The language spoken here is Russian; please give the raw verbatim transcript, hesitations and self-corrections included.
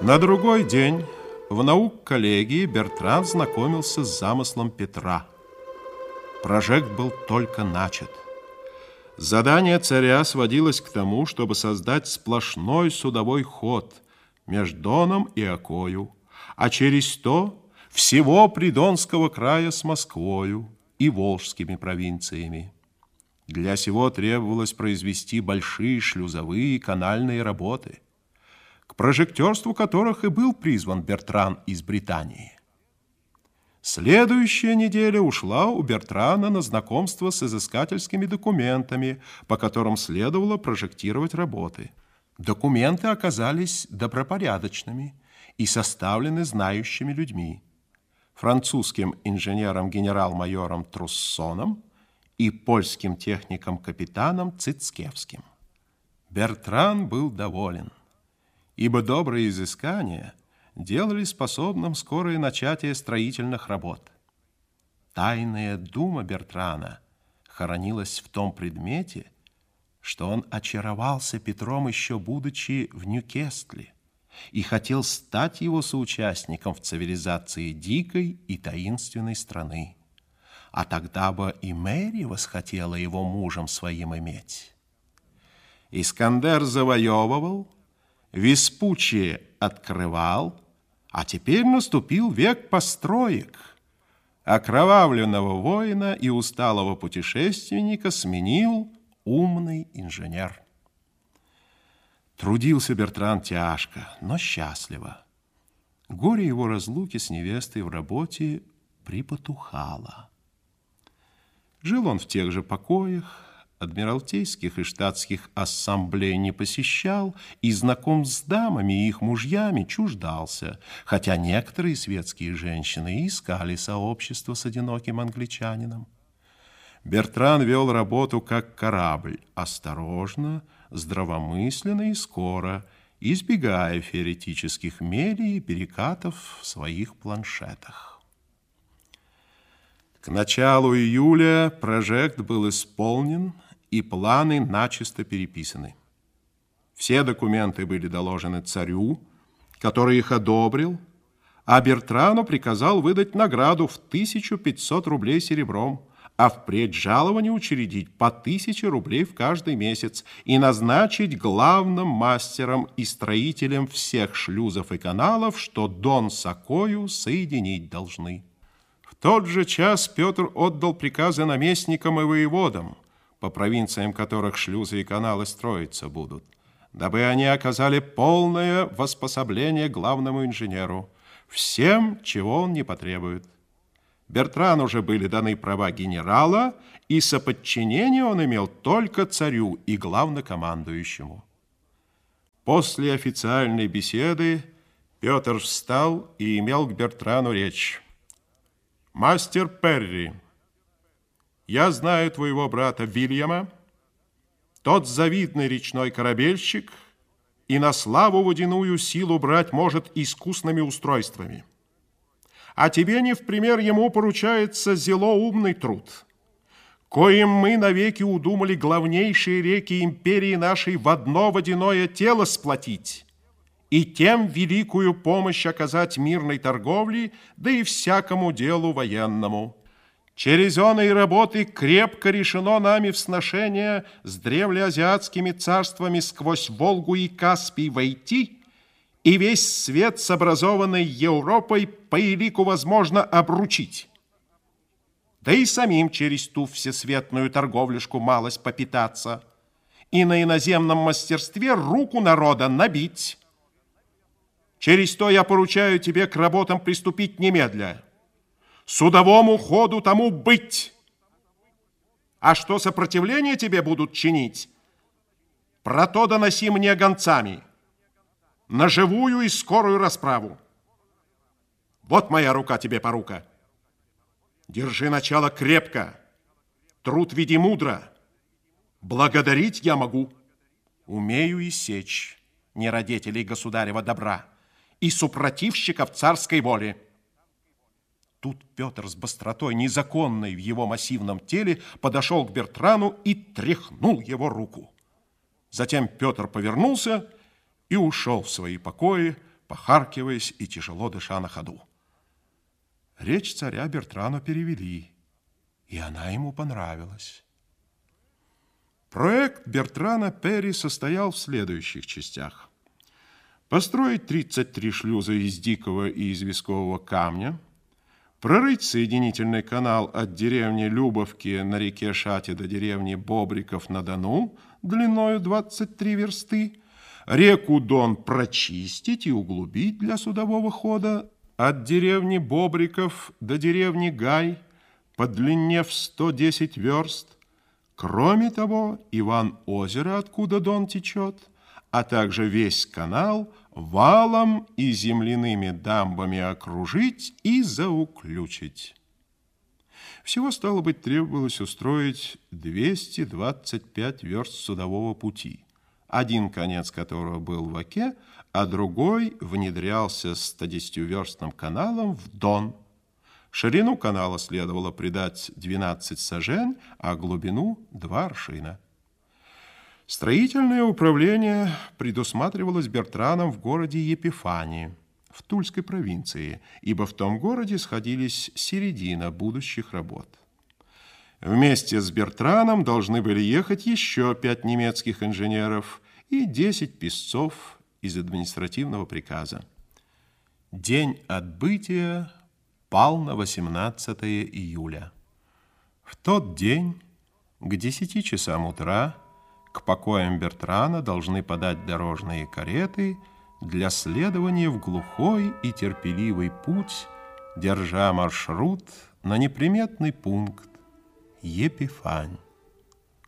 На другой день в наук-коллегии Бертран знакомился с замыслом Петра. Прожект был только начат. Задание царя сводилось к тому, чтобы создать сплошной судовой ход между Доном и Окою, а через то всего Придонского края с Москвою и Волжскими провинциями. Для сего требовалось произвести большие шлюзовые и канальные работы, к прожектерству которых и был призван Бертран из Британии. Следующая неделя ушла у Бертрана на знакомство с изыскательскими документами, по которым следовало прожектировать работы. Документы оказались добропорядочными и составлены знающими людьми: французским инженером генерал-майором Труссоном и польским техником-капитаном Цицкевским. Бертран был доволен, ибо добрые изыскания делали способным скорое начатие строительных работ. Тайная дума Бертрана хоронилась в том предмете, что он очаровался Петром еще будучи в Ньюкесле и хотел стать его соучастником в цивилизации дикой и таинственной страны. А тогда бы и Мэри восхотела его мужем своим иметь. Искандер завоевывал, Веспуччи открывал, а теперь наступил век построек. Окровавленного воина и усталого путешественника сменил умный инженер. Трудился Бертран тяжко, но счастливо. Горе его разлуки с невестой в работе припотухало. Жил он в тех же покоях, адмиралтейских и штатских ассамблей не посещал и знаком с дамами и их мужьями чуждался, хотя некоторые светские женщины искали сообщество с одиноким англичанином. Бертран вел работу как корабль, осторожно, здравомысленно и скоро, избегая феоретических мелей и перекатов в своих планшетах. К началу июля прожект был исполнен, и планы начисто переписаны. Все документы были доложены царю, который их одобрил, а Бертрану приказал выдать награду в тысячу пятьсот рублей серебром, а впредь жалование учредить по тысяче рублей в каждый месяц и назначить главным мастером и строителем всех шлюзов и каналов, что Дон с Окою соединить должны. В тот же час Петр отдал приказы наместникам и воеводам, по провинциям которых шлюзы и каналы строиться будут, дабы они оказали полное воспособление главному инженеру, всем, чего он не потребует. Бертрану уже были даны права генерала, и соподчинение он имел только царю и главнокомандующему. После официальной беседы Петр встал и имел к Бертрану речь. «Мастер Перри, я знаю твоего брата Вильяма, тот завидный речной корабельщик и на славу водяную силу брать может искусными устройствами. А тебе не в пример ему поручается зело умный труд, коим мы навеки удумали главнейшие реки империи нашей в одно водяное тело сплотить и тем великую помощь оказать мирной торговле, да и всякому делу военному. Через оные работы крепко решено нами в сношение с древлеазиатскими царствами сквозь Волгу и Каспий войти, и весь свет с образованной Европой по элику возможно обручить. Да и самим через ту всесветную торговлюшку малость попитаться, и на иноземном мастерстве руку народа набить. Через то я поручаю тебе к работам приступить немедля. Судовому ходу тому быть. А что сопротивление тебе будут чинить, про то доноси мне гонцами на живую и скорую расправу. Вот моя рука тебе порука. Держи начало крепко, труд веди мудро. Благодарить я могу. Умею и сечь нерадетелей государева добра и супротивщиков царской воли. Тут Петр с быстротой, незаконной в его массивном теле, подошел к Бертрану и тряхнул его руку. Затем Петр повернулся и ушел в свои покои, похаркиваясь и тяжело дыша на ходу. Речь царя Бертрану перевели, и она ему понравилась. Проект Бертрана Перри состоял в следующих частях. Построить тридцать три шлюза из дикого и известкового камня, прорыть соединительный канал от деревни Любовки на реке Шате до деревни Бобриков-на-Дону длиною двадцать три версты, реку Дон прочистить и углубить для судового хода от деревни Бобриков до деревни Гай по длине в сто десять верст. Кроме того, Иван-озеро, откуда Дон течет, а также весь канал валом и земляными дамбами окружить и зауключить. Всего, стало быть, требовалось устроить двести двадцать пять верст судового пути, один конец которого был в Оке, а другой внедрялся стодесятиверстным каналом в Дон. Ширину канала следовало придать двенадцать сажен, а глубину – два аршина. Строительное управление предусматривалось Бертраном в городе Епифании, в Тульской провинции, ибо в том городе сходились середина будущих работ. Вместе с Бертраном должны были ехать еще пять немецких инженеров и десять писцов из административного приказа. День отбытия пал на восемнадцатое июля. В тот день к десяти часам утра к покоям Бертрана должны подать дорожные кареты для следования в глухой и терпеливый путь, держа маршрут на неприметный пункт Епифань.